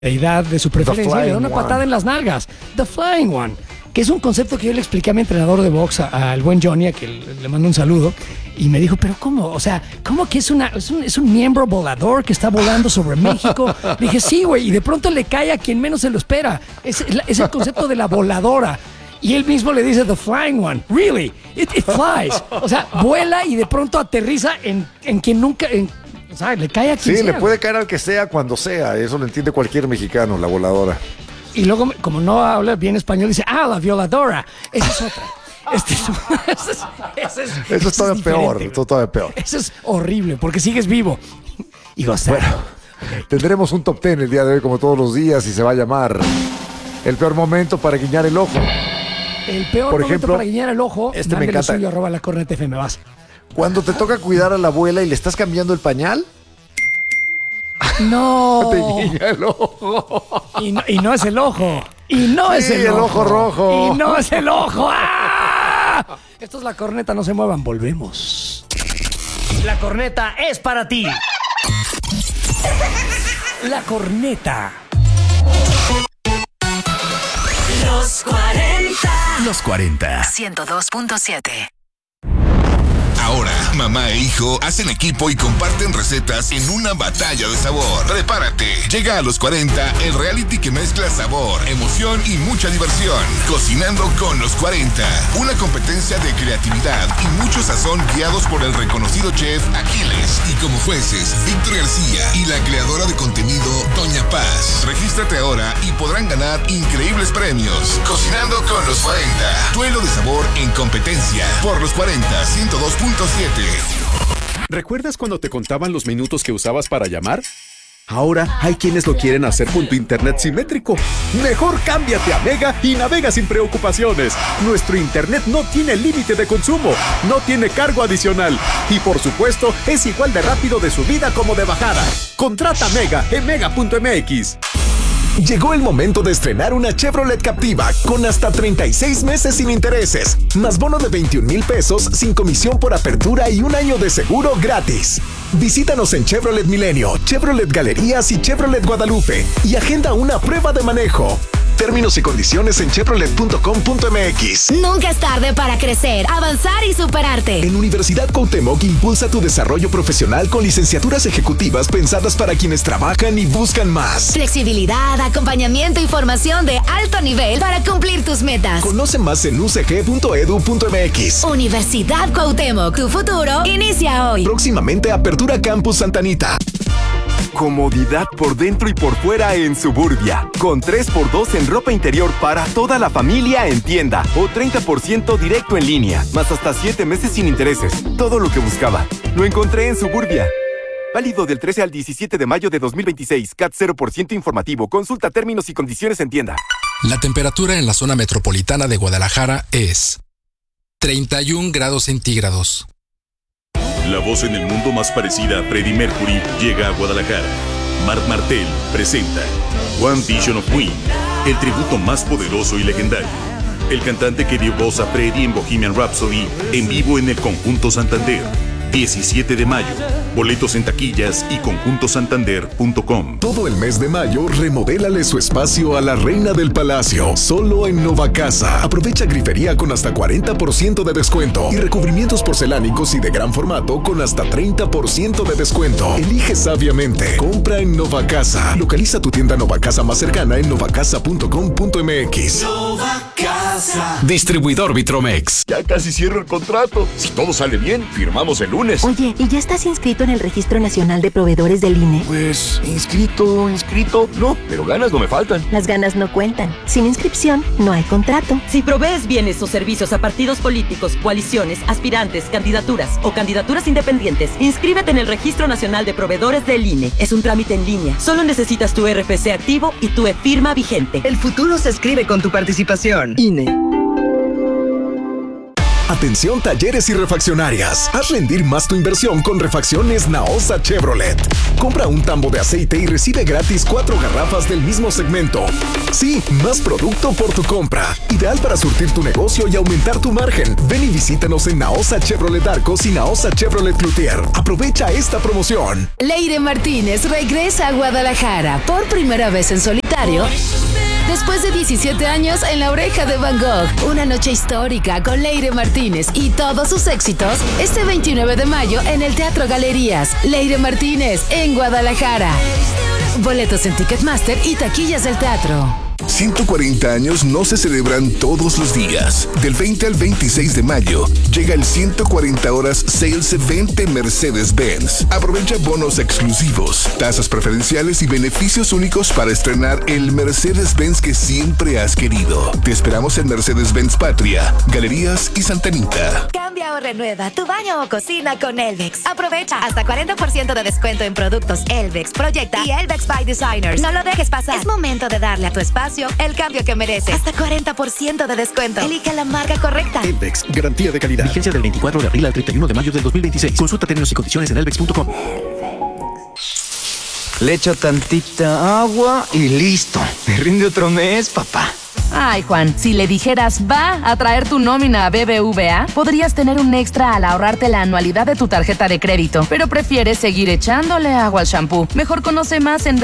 deidad de su preferencia, le da una patada en las nalgas. The Flying One. Que es un concepto que yo le expliqué a mi entrenador de box, al buen Johnny, a que le mando un saludo, y me dijo, ¿pero cómo? O sea, ¿cómo que es un miembro volador que está volando sobre México? Le dije, sí, güey, y de pronto le cae a quien menos se lo espera. Es el concepto de la voladora. Y él mismo le dice, the flying one. Really? It flies. O sea, vuela y de pronto aterriza en quien nunca... o sea, le cae a quien sea. Sí, le puede caer al que sea cuando sea. Eso lo entiende cualquier mexicano, la voladora. Y luego, como no habla bien español, dice, la violadora. Esa es otra. Eso es todavía peor. Eso es todavía peor. Eso es horrible, porque sigues vivo. Y gozando. Bueno, tendremos un top 10 el día de hoy, como todos los días, y se va a llamar el peor momento para guiñar el ojo. El peor momento para guiñar el ojo. Este me encanta. Suyo, @lacornetafm, vas. Cuando te toca cuidar a la abuela y le estás cambiando el pañal. No. Te guiña el ojo. Y no es el ojo. Y no es el ojo rojo. Y no es el ojo. ¡Ah! Esto es La Corneta, no se muevan, volvemos. La corneta es para ti. La Corneta. Los 40. Los 40. 102.7. Ahora, mamá e hijo hacen equipo y comparten recetas en una batalla de sabor. Prepárate. Llega a Los 40, el reality que mezcla sabor, emoción y mucha diversión. Cocinando con Los 40. Una competencia de creatividad y mucho sazón guiados por el reconocido chef Aquiles. Y como jueces, Víctor García y la creadora de contenido, Doña Paz. Regístrate ahora y podrán ganar increíbles premios. Cocinando con Los 40. Duelo de sabor en competencia. Por Los 40, 102.7. ¿Recuerdas cuando te contaban los minutos que usabas para llamar? Ahora hay quienes lo quieren hacer con tu internet simétrico. Mejor cámbiate a Mega y navega sin preocupaciones. Nuestro internet no tiene límite de consumo, no tiene cargo adicional y por supuesto es igual de rápido de subida como de bajada. Contrata Mega en mega.mx. Llegó el momento de estrenar una Chevrolet Captiva con hasta 36 meses sin intereses, más bono de 21,000 pesos sin comisión por apertura y un año de seguro gratis. Visítanos en Chevrolet Milenio, Chevrolet Galerías y Chevrolet Guadalupe y agenda una prueba de manejo. Términos y condiciones en chevrolet.com.mx. Nunca es tarde para crecer, avanzar y superarte. En Universidad Cuauhtémoc impulsa tu desarrollo profesional con licenciaturas ejecutivas pensadas para quienes trabajan y buscan más. Flexibilidad, acompañamiento y formación de alto nivel para cumplir tus metas. Conoce más en ucg.edu.mx. Universidad Cuauhtémoc, tu futuro inicia hoy. Próximamente Apertura Campus Santa Anita. Comodidad por dentro y por fuera en Suburbia. Con 3x2 en ropa interior para toda la familia en tienda. O 30% directo en línea. Más hasta 7 meses sin intereses. Todo lo que buscaba. Lo encontré en Suburbia. Válido del 13 al 17 de mayo de 2026. CAT 0% informativo. Consulta términos y condiciones en tienda. La temperatura en la zona metropolitana de Guadalajara es 31 grados centígrados. La voz en el mundo más parecida a Freddie Mercury llega a Guadalajara. Marc Martel presenta One Vision of Queen, el tributo más poderoso y legendario. El cantante que dio voz a Freddie en Bohemian Rhapsody, en vivo en el Conjunto Santander. 17 de mayo. Boletos en taquillas y conjuntosantander.com. Todo el mes de mayo, remodélale su espacio a la Reina del Palacio. Solo en Novacasa. Aprovecha grifería con hasta 40% de descuento. Y recubrimientos porcelánicos y de gran formato con hasta 30% de descuento. Elige sabiamente. Compra en Novacasa. Localiza tu tienda Novacasa más cercana en novacasa.com.mx. Novacasa. Distribuidor Vitromex. Ya casi cierro el contrato. Si todo sale bien, firmamos el lunes. Oye, ¿y ya estás inscrito en el Registro Nacional de Proveedores del INE? Pues, inscrito, no, pero ganas no me faltan. Las ganas no cuentan. Sin inscripción, no hay contrato. Si provees bienes o servicios a partidos políticos, coaliciones, aspirantes, candidaturas o candidaturas independientes, inscríbete en el Registro Nacional de Proveedores del INE. Es un trámite en línea. Solo necesitas tu RFC activo y tu e-firma vigente. El futuro se escribe con tu participación. INE. Atención talleres y refaccionarias. Haz rendir más tu inversión con Refacciones Naosa Chevrolet. Compra un tambo de aceite y recibe gratis 4 garrafas del mismo segmento. Sí, más producto por tu compra. Ideal para surtir tu negocio y aumentar tu margen. Ven y visítanos en Naosa Chevrolet Arcos y Naosa Chevrolet Cloutier. Aprovecha esta promoción. Leire Martínez regresa a Guadalajara por primera vez en solitario. Después de 17 años en La Oreja de Van Gogh, una noche histórica con Leire Martínez y todos sus éxitos, este 29 de mayo en el Teatro Galerías. Leire Martínez en Guadalajara. Boletos en Ticketmaster y taquillas del teatro. 140 años no se celebran todos los días. Del 20 al 26 de mayo llega el 140 horas Sales Event de Mercedes-Benz. Aprovecha bonos exclusivos, tasas preferenciales y beneficios únicos para estrenar el Mercedes-Benz que siempre has querido. Te esperamos en Mercedes-Benz Patria, Galerías y Santa Anita. Cambia o renueva tu baño o cocina con Elvex. Aprovecha hasta 40% de descuento en productos Elvex, Proyecta y Elvex by Designers. No lo dejes pasar. Es momento de darle a tu espacio el cambio que merece. Hasta 40% de descuento. Elige la marca correcta. Elvex, garantía de calidad. Vigencia del 24 de abril al 31 de mayo del 2026. Consulta términos y condiciones en elvex.com. Le echo tantita agua y listo. Me rinde otro mes, papá. Ay, Juan, si le dijeras va a traer tu nómina a BBVA, podrías tener un extra al ahorrarte la anualidad de tu tarjeta de crédito, pero prefieres seguir echándole agua al shampoo. Mejor conoce más en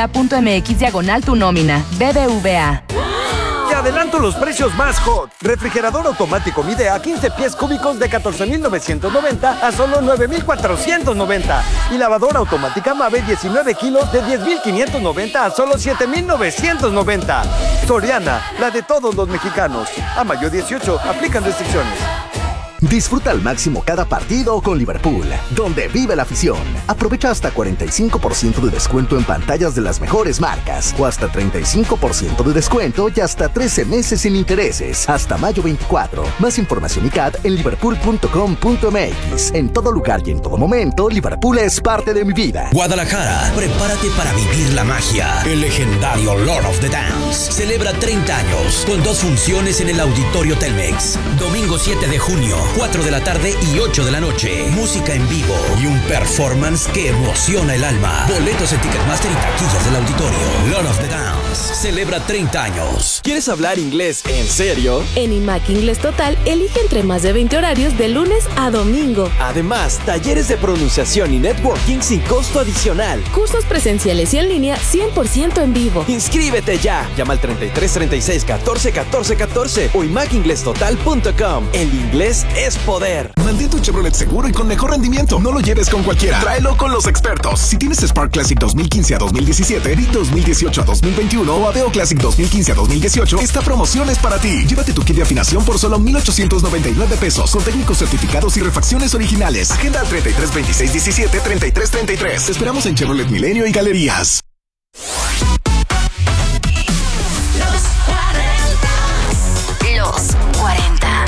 bbva.mx/tu nómina. BBVA. Te adelanto los precios más hot. Refrigerador automático Midea 15 pies cúbicos de 14,990 a solo 9,490. Y lavadora automática Mave 19 kilos de 10,590 a solo 7,990. Soriana, la de todos los mexicanos. A mayo 18, aplican restricciones. Disfruta al máximo cada partido con Liverpool, donde vive la afición. Aprovecha hasta 45% de descuento en pantallas de las mejores marcas, o hasta 35% de descuento y hasta 13 meses sin intereses, hasta mayo 24. Más información y CAT en liverpool.com.mx. En todo lugar y en todo momento, Liverpool es parte de mi vida. Guadalajara, prepárate para vivir la magia. El legendario Lord of the Dance celebra 30 años con 2 funciones en el Auditorio Telmex. Domingo 7 de junio. 4 de la tarde y 8 de la noche. Música en vivo y un performance que emociona el alma. Boletos en Ticketmaster y taquillas del auditorio. Lord of the Dance celebra 30 años. ¿Quieres hablar inglés en serio? En IMAC Inglés Total, elige entre más de 20 horarios de lunes a domingo. Además, talleres de pronunciación y networking sin costo adicional. Cursos presenciales y en línea 100% en vivo. ¡Inscríbete ya! Llama al 33 36 14 14 14 o imacinglesstotal.com. El inglés es poder. Mantén tu Chevrolet seguro y con mejor rendimiento. No lo lleves con cualquiera. Tráelo con los expertos. Si tienes Spark Classic 2015 a 2017, Beat 2018 a 2021 o Aveo Classic 2015 a 2018, esta promoción es para ti. Llévate tu kit de afinación por solo 1,899 pesos con técnicos certificados y refacciones originales. Agenda al 33 26 17 33 33. Te esperamos en Chevrolet Milenio y Galerías. Los 40.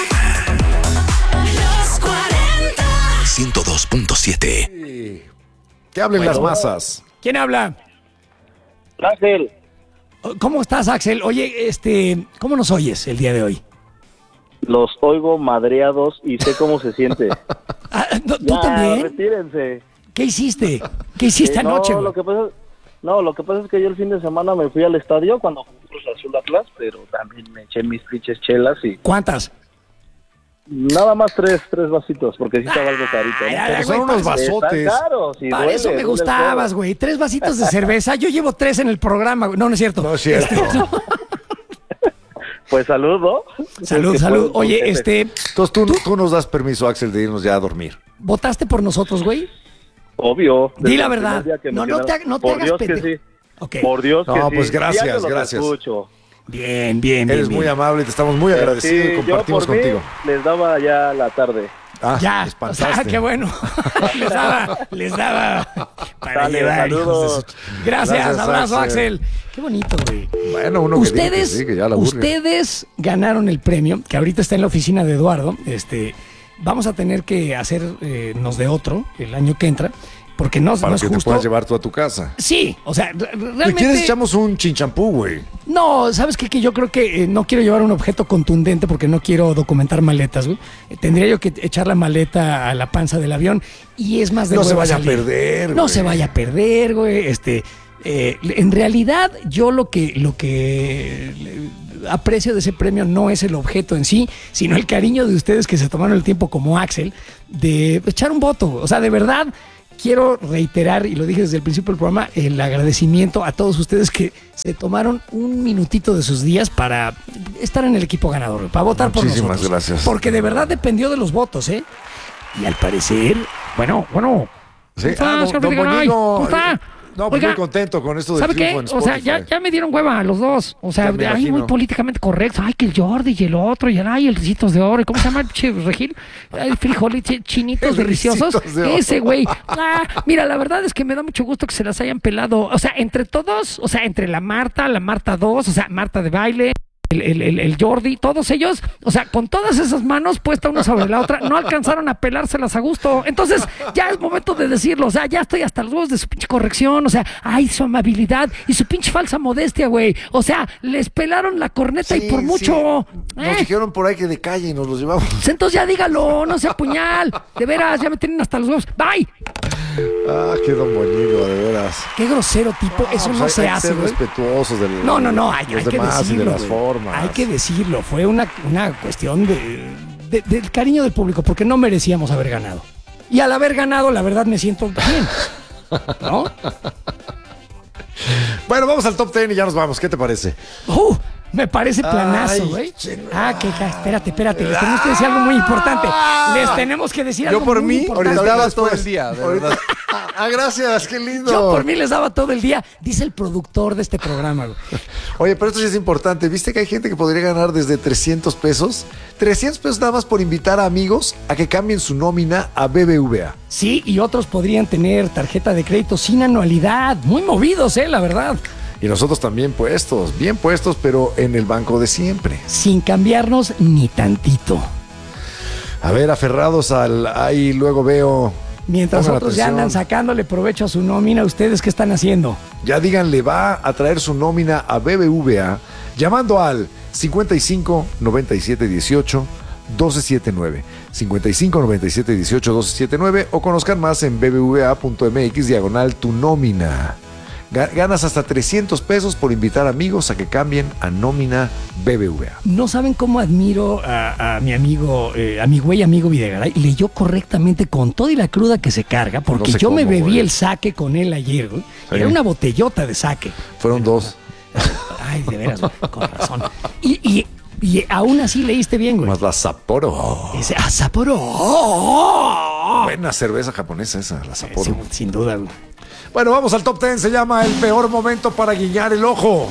102.7. Que hablen las masas. ¿Quién habla? Axel. ¿Cómo estás, Axel? Oye, ¿cómo nos oyes el día de hoy? Los oigo madreados y sé cómo se siente. ¿Tú también? Retírense. ¿Qué hiciste? ¿Qué hiciste anoche? Lo que pasa es que yo el fin de semana me fui al estadio cuando jugó Cruz Azul Atlas, pero también me eché mis pinches chelas y... ¿Cuántas? Nada más tres vasitos, porque sí estaba algo carito, ¿no? Pero son unos vasotes. Caros, Para duele, eso me gustabas, güey. 3 vasitos de cerveza. Yo llevo 3 en el programa. No, no es cierto. No es cierto. Pues salud, ¿no? Salud. Oye, Entonces tú nos das permiso, Axel, de irnos ya a dormir. ¿Votaste por nosotros, güey? Obvio. Di la verdad. No te hagas pendejo. Sí. Okay. Por Dios que sí. No, pues gracias. Bien. Eres muy amable y te estamos muy agradecidos y compartimos contigo. Les daba ya la tarde. Ya, qué bueno. les daba para llevar. Saludos. Gracias, abrazo, Axel. Qué bonito, güey. Bueno, ustedes ganaron el premio, que ahorita está en la oficina de Eduardo. Vamos a tener que hacernos de otro el año que entra. porque no es que justo. te puedas llevar tú a tu casa. Sí, o sea, Si realmente... quieres echamos un chinchampú, güey. No, ¿sabes qué? Que yo creo que no quiero llevar un objeto contundente porque no quiero documentar maletas, güey. Tendría yo que echar la maleta a la panza del avión y es más de No se hueva vaya salir. a perder, No güey. se vaya a perder, güey. En realidad, yo lo que aprecio de ese premio no es el objeto en sí, sino el cariño de ustedes que se tomaron el tiempo, como Axel, de echar un voto. O sea, de verdad, quiero reiterar, y lo dije desde el principio del programa, el agradecimiento a todos ustedes que se tomaron un minutito de sus días para estar en el equipo ganador, para votar por nosotros. Muchísimas gracias. Porque de verdad dependió de los votos, ¿eh? Y al parecer, bueno. Sí, ¿Cómo está, don señor Videgaray? Boñigo, ¿Cómo está? No, pues Oiga, muy contento con esto del ¿sabe qué? triunfo en O sea, Spotify. ya me dieron hueva a los dos. O sea, Ya me ay, imagino. muy políticamente correcto. Ay, que el Jordi y el otro, y el Ricitos de Oro. ¿Y cómo se llama el Regil? El frijol, chinitos deliciosos. Ricitos de Oro. Ese güey. Mira, la verdad es que me da mucho gusto que se las hayan pelado. O sea, entre todos, o sea, entre la Marta 2, o sea, Marta de baile, el Jordi, todos ellos, o sea, con todas esas manos puestas una sobre la otra, no alcanzaron a pelárselas a gusto. Entonces, ya es momento de decirlo. O sea, ya estoy hasta los huevos de su pinche corrección. O sea, ay, su amabilidad y su pinche falsa modestia, güey. O sea, les pelaron la corneta y por mucho. Nos dijeron por ahí que de calle y nos los llevamos. Entonces ya dígalo, no sea puñal. De veras, ya me tienen hasta los huevos. Bye. Ah, qué don Boñigo, de veras. Qué grosero tipo, eso pues no hay se que hace, ser güey. respetuosos de No, hay los que demás decirlo, y de las güey. formas. Hay que decirlo, fue una cuestión del cariño del público, porque no merecíamos haber ganado. Y al haber ganado, la verdad me siento bien. ¿No? Bueno, vamos al top 10 y ya nos vamos. ¿Qué te parece? Me parece planazo, Ay, güey. Espérate. Les tenemos que decir algo muy importante. Les tenemos que decir algo Yo por muy mí, importante. ahorita daba todo el día, de verdad. Gracias, qué lindo. Yo por mí les daba todo el día, dice el productor de este programa, güey. Oye, pero esto sí es importante. ¿Viste que hay gente que podría ganar desde 300 pesos? 300 pesos nada más por invitar a amigos a que cambien su nómina a BBVA. Sí, y otros podrían tener tarjeta de crédito sin anualidad. Muy movidos, la verdad. Y nosotros también puestos, bien puestos, pero en el banco de siempre. Sin cambiarnos ni tantito. A ver, aferrados al ahí luego veo. Mientras Pongan otros ya atención. andan sacándole provecho a su nómina, ¿ustedes qué están haciendo? Ya díganle, va a traer su nómina a BBVA llamando al 55 97 18 1279. 55 97 18 1279 o conozcan más en bbva.mx /tu nómina. Ganas hasta 300 pesos por invitar amigos a que cambien a nómina BBVA. No saben cómo admiro a mi amigo, a mi güey amigo Videgaray. Leyó correctamente con toda y la cruda que se carga, porque No sé yo me cómo, bebí güey. el saque con él ayer, güey. Sí. Era una botellota de saque. Fueron dos. Ay, de veras, güey, con razón. Y aún así leíste bien, güey. Más la Sapporo. Ese, Sapporo. Buena cerveza japonesa esa, la Sapporo. Sin duda, güey. Bueno, vamos al top 10. Se llama El peor momento para guiñar el ojo.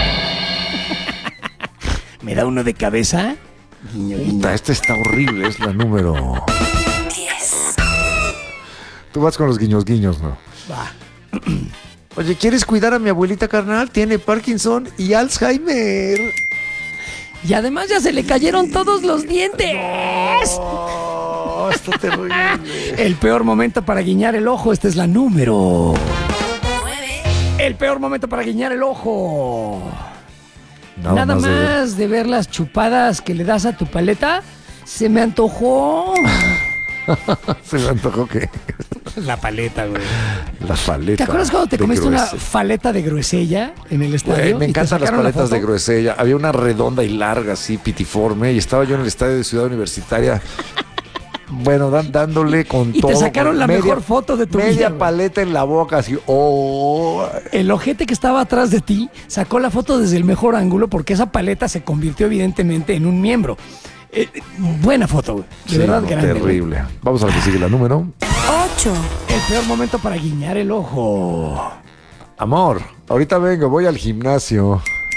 ¿Me da uno de cabeza? Guiño, guiño. Puta, este está horrible. Es la número 10. Tú vas con los guiños, ¿no? Va. Oye, ¿quieres cuidar a mi abuelita, carnal? Tiene Parkinson y Alzheimer. Y además ya se le cayeron todos los dientes. Oh, está terrible. El peor momento para guiñar el ojo. Esta es la número 9. El peor momento para guiñar el ojo. Nada de ver. más de ver las chupadas que le das a tu paleta, se me antojó. Se me antojó que La paleta, güey. la paleta. ¿Te acuerdas cuando te de comiste una gruesella. faleta de gruesella en el estadio? Güey, me y te encantan las sacaron la paletas de foto? gruesella. Había una redonda y larga, así, pitiforme, y estaba yo en el estadio de Ciudad Universitaria. Bueno, dándole con Y todo. te sacaron con la mejor foto de tu vida, media güey. paleta en la boca, así. Oh. El ojete que estaba atrás de ti sacó la foto desde el mejor ángulo porque esa paleta se convirtió evidentemente en un miembro. Buena foto, güey. De Sí, verdad, no, grande. güey. terrible. Vamos a la que sigue, la número. 8. El peor momento para guiñar el ojo. Amor, ahorita vengo, voy al gimnasio.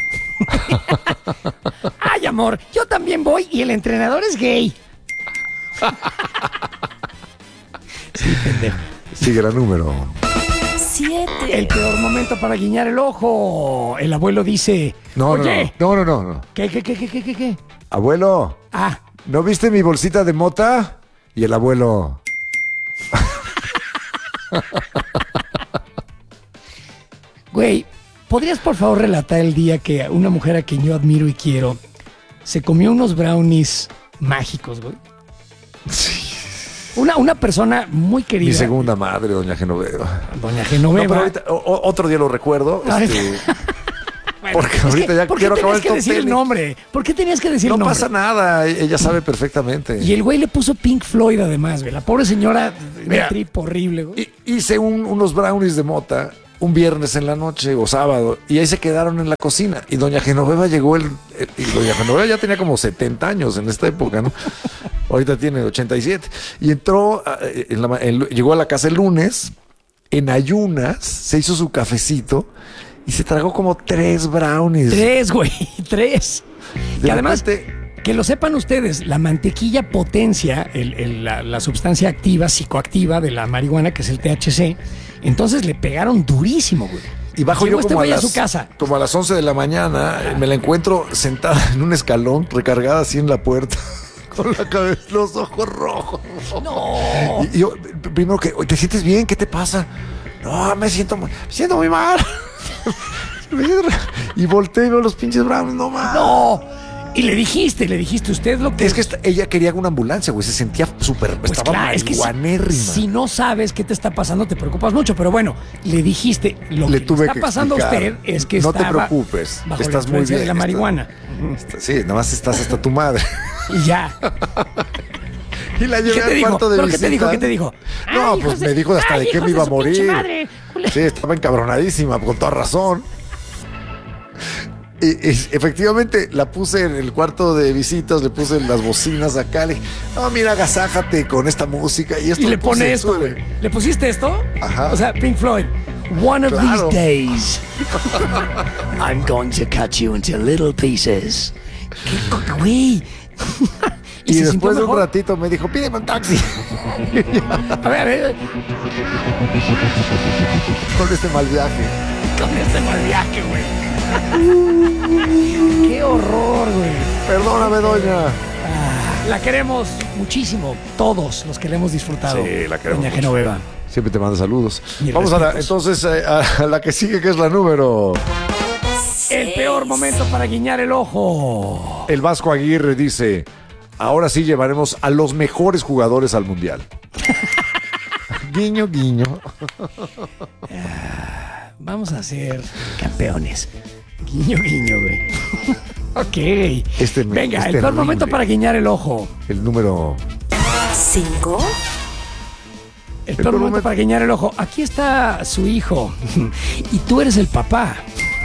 Ay, amor, yo también voy y el entrenador es gay. Sí, pendejo. Sigue la número. 7. El peor momento para guiñar el ojo. El abuelo dice, No, oye, no. ¿Qué? Abuelo, Ah, ¿no viste mi bolsita de mota? Y el abuelo. Güey, ¿podrías por favor relatar el día que una mujer a quien yo admiro y quiero se comió unos brownies mágicos, güey? Sí. Una persona muy querida. Mi segunda madre, doña Genoveva. Doña Genoveva. No, pero ahorita, otro día lo recuerdo. Bueno, porque ahorita ya quiero acabar el top 10. ¿Por qué tenías que decir el nombre? ¿Por qué tenías que decir el nombre? No pasa nada, ella sabe perfectamente. Y el güey le puso Pink Floyd además, güey. La pobre señora, un trip horrible, güey. Hice unos brownies de mota un viernes en la noche o sábado y ahí se quedaron en la cocina y doña Genoveva llegó y doña Genoveva ya tenía como 70 años en esta época, ¿no? Ahorita tiene 87 y entró, llegó a la casa el lunes en ayunas, se hizo su cafecito y se tragó como 3 brownies. 3, güey, 3. Y además, que lo sepan ustedes, la mantequilla potencia la sustancia activa, psicoactiva de la marihuana, que es el THC. Entonces le pegaron durísimo, güey. Y bajo yo como a su casa. Como a las 11 de la mañana, me la encuentro sentada en un escalón, recargada así en la puerta, con la cabeza, los ojos rojos. No. Y yo, primero que, ¿te sientes bien? ¿Qué te pasa? No, me siento muy mal. Y volteé y veo los pinches brownies, no más. No. Y le dijiste usted lo que... Es que ella quería una ambulancia, güey, se sentía súper... Pues estaba claro, marihuanérrima. Es que si no sabes qué te está pasando, te preocupas mucho. Pero bueno, le dijiste, lo que le está pasando a usted es que no estaba... No te preocupes, bajo estás la muy bien. De la marihuana. Sí, nada más estás hasta tu madre. Y ya. Y la llevé al cuarto de visita. ¿Qué te dijo? No, pues me dijo hasta de qué me iba a morir. Sí, estaba encabronadísima, con toda razón. Y efectivamente la puse en el cuarto de visitas, le puse las bocinas acá, le dije, no, mira, agasájate con esta música. Y le pone esto, güey. ¿Le pusiste esto? Ajá. O sea, Pink Floyd. One of these days, I'm going to cut you into little pieces. ¿Qué, güey? Y después de un ratito me dijo, pídeme un taxi. A ver. Con este mal viaje. Güey. Qué horror, güey. Perdóname, doña. La queremos muchísimo. Todos los que le hemos disfrutado. Sí, la queremos. Doña Genoveva. Siempre te manda saludos. Vamos a la que sigue, que es la número... El peor momento para guiñar el ojo. El Vasco Aguirre dice, ahora sí llevaremos a los mejores jugadores al Mundial. Guiño, guiño. Vamos a ser campeones. Guiño, guiño, güey. Ok. Venga, el peor momento para guiñar el ojo. El número 5. El peor momento para guiñar el ojo. Aquí está su hijo. Y tú eres el papá.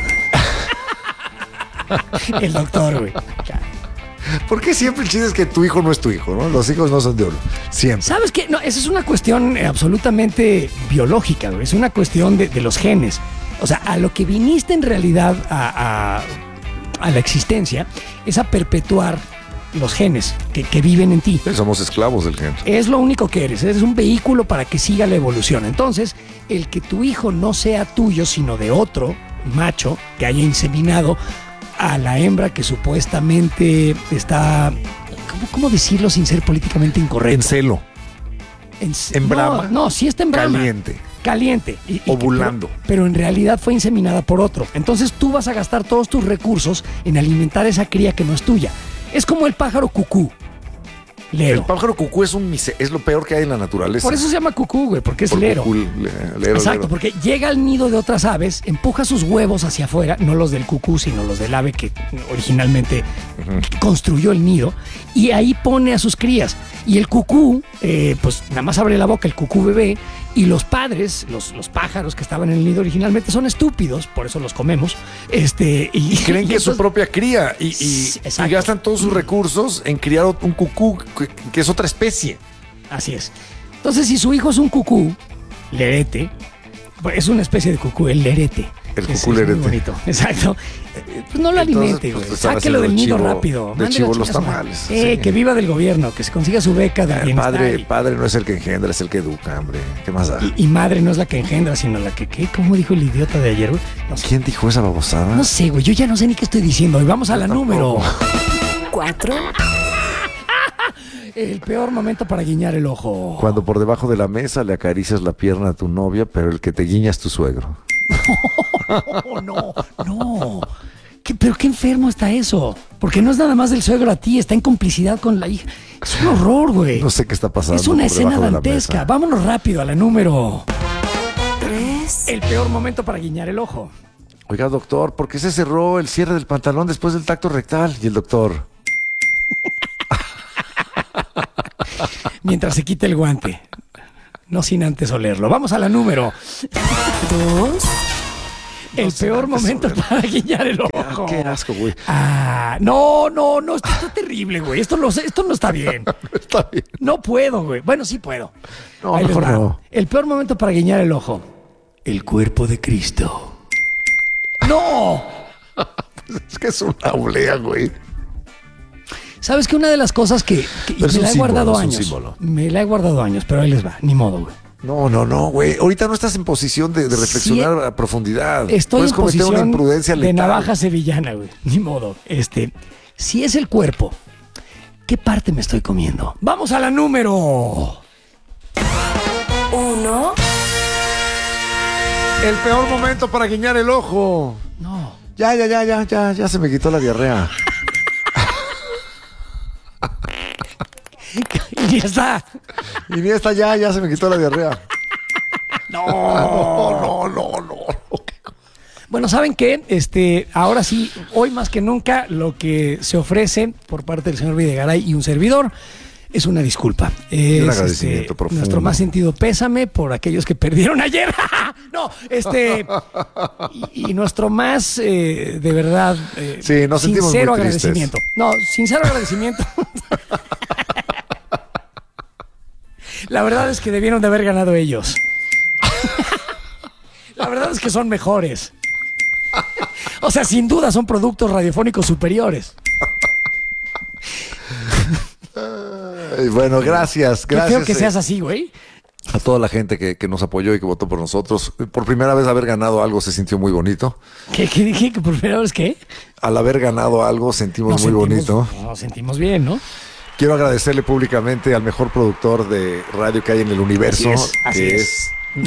El doctor, güey. ¿Por qué siempre el chiste es que tu hijo no es tu hijo, no? Los hijos no son de oro. Siempre. ¿Sabes qué? No, esa es una cuestión absolutamente biológica, güey. Es una cuestión de los genes. O sea, a lo que viniste en realidad a la existencia es a perpetuar los genes que viven en ti. Somos esclavos del gen. Es lo único que eres. Eres un vehículo para que siga la evolución. Entonces, el que tu hijo no sea tuyo, sino de otro macho que haya inseminado a la hembra que supuestamente está... ¿Cómo decirlo sin ser políticamente incorrecto? En celo. En brama. No, sí está en brama. Caliente. Ovulando. Pero en realidad fue inseminada por otro. Entonces tú vas a gastar todos tus recursos en alimentar esa cría que no es tuya. Es como el pájaro cucú. Lero. El pájaro cucú es lo peor que hay en la naturaleza. Por eso se llama cucú, güey, porque es lero. Exacto, porque llega al nido de otras aves, empuja sus huevos hacia afuera, no los del cucú, sino los del ave que originalmente construyó el nido, y ahí pone a sus crías. Y el cucú, pues nada más abre la boca, el cucú bebé, y los padres, los pájaros que estaban en el nido originalmente son estúpidos, por eso los comemos. Y creen que es su propia cría y gastan todos sus recursos en criar un cucú que es otra especie. Así es. Entonces, si su hijo es un cucú, lerete, es una especie de cucú, el lerete. El cucú lerete. Es muy bonito. Exacto. Pues no lo alimente, güey. Sáquelo del nido rápido. De chivo los tamales. Que viva del gobierno, que se consiga su beca de bienestar. Padre no es el que engendra, es el que educa, hombre. ¿Qué más da? Y madre no es la que engendra, sino la que... ¿Cómo dijo el idiota de ayer, güey? No sé. ¿Quién dijo esa babosada? No sé, güey. Yo ya no sé ni qué estoy diciendo. Y vamos a la número 4. El peor momento para guiñar el ojo. Cuando por debajo de la mesa le acaricias la pierna a tu novia, pero el que te guiña es tu suegro. No. ¿Pero qué enfermo está eso? Porque no es nada más del suegro a ti, está en complicidad con la hija. Es un horror, güey. No sé qué está pasando. Es una por escena debajo de la dantesca. mesa. Vámonos rápido a la número 3. El peor momento para guiñar el ojo. Oiga, doctor, ¿por qué se cerró el cierre del pantalón después del tacto rectal? Y el doctor... Mientras se quita el guante. No sin antes olerlo. Vamos a la número 2. El peor momento para guiñar el ojo. Qué asco, güey. No, esto está terrible, güey. Esto no está bien. No está bien. No puedo, güey. Bueno, sí puedo. No, Ahí les mejor va. no. El peor momento para guiñar el ojo. El cuerpo de Cristo. ¡No! Es que es una oblea, güey. ¿Sabes que una de las cosas que me la he guardado años? Me la he guardado años, pero ahí les va. Ni modo, güey. No, güey. Ahorita no estás en posición de reflexionar a profundidad. Estoy Puedes en cometer posición una imprudencia de letal. navaja sevillana, güey. Ni modo. Si es el cuerpo, ¿qué parte me estoy comiendo? Vamos a la número 1. El peor momento para guiñar el ojo. No. Ya se me quitó la diarrea. Iniesta ya se me quitó la diarrea. No. Bueno, ¿saben qué? Ahora sí, hoy más que nunca, lo que se ofrece por parte del señor Videgaray y un servidor es una disculpa. Un agradecimiento profundo. Nuestro más sentido pésame por aquellos que perdieron ayer. No, y nuestro más, de verdad, sí, nos sentimos sincero muy tristes. agradecimiento. No, sincero agradecimiento. La verdad es que debieron de haber ganado ellos. La verdad es que son mejores. O sea, sin duda son productos radiofónicos superiores. Bueno, gracias. Qué feo que seas así, güey. A toda la gente que nos apoyó y que votó por nosotros. Por primera vez haber ganado algo se sintió muy bonito. ¿Qué dije? ¿Que por primera vez qué? Al haber ganado algo sentimos muy bonito. Nos sentimos bien, ¿no? Quiero agradecerle públicamente al mejor productor de radio que hay en el universo. Así es.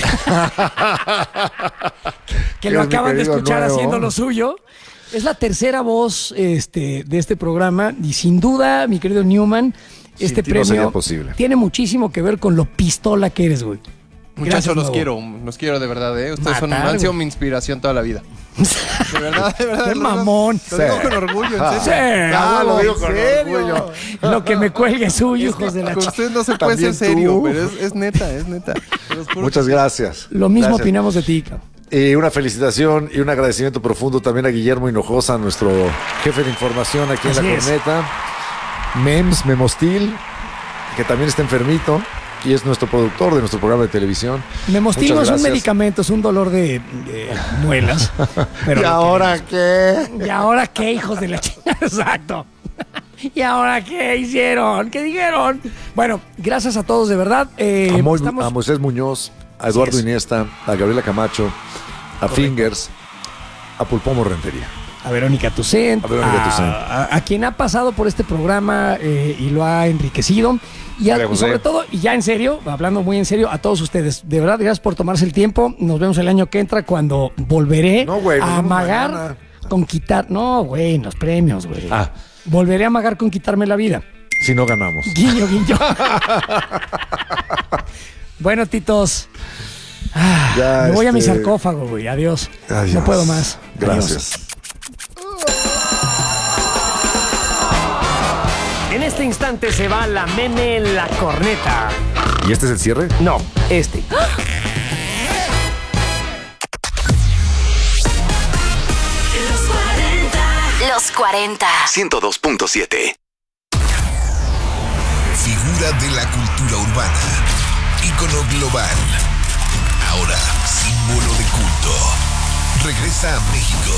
Que lo acaban de escuchar nuevo. haciendo lo suyo. Es la tercera voz de este programa y sin duda, mi querido Newman, este Sin ti no premio sería posible. tiene muchísimo que ver con lo pistola que eres, güey. Muchachos, los nuevo. quiero de verdad, ¿eh? Ustedes han sido mi inspiración toda la vida. De verdad. ¡Qué mamón! Lo digo con orgullo, en Sí, serio. lo digo con orgullo. Lo que me cuelgue es suyo, hijos de la Con chica. ustedes no se puede ser serio, pero es neta. Se los juro. Muchas gracias. Lo mismo Gracias. opinamos de ti, cabrón. Y una felicitación y un agradecimiento profundo también a Guillermo Hinojosa, nuestro jefe de información aquí en Así La es. Corneta. Memostil, que también está enfermito y es nuestro productor de nuestro programa de televisión. Memostil no Muchas es un gracias. medicamento, es un dolor de muelas. Pero ¿Y ahora qué? ¿Y ahora qué, hijos de la chingada? Exacto. ¿Y ahora qué hicieron? ¿Qué dijeron? Bueno, gracias a todos, de verdad. A Moisés Muñoz, a Eduardo es. Iniesta, a Gabriela Camacho, a Fingers, a Pulpomo Rentería. A Verónica Tucent, a quien ha pasado por este programa y lo ha enriquecido. Y sobre todo, y ya en serio, hablando muy en serio, a todos ustedes, de verdad, gracias por tomarse el tiempo. Nos vemos el año que entra cuando volveré a amagar con quitar. No, güey, los premios, güey. Volveré a amagar con quitarme la vida. Si no ganamos. Guiño. Bueno, titos. Me voy a mi sarcófago, güey. Adiós. No puedo más. Gracias. Adiós. En este instante se va la meme en la corneta. ¿Y este es el cierre? No, este. Los 40. 102.7. Figura de la cultura urbana. Ícono global. Ahora símbolo de culto. Regresa a México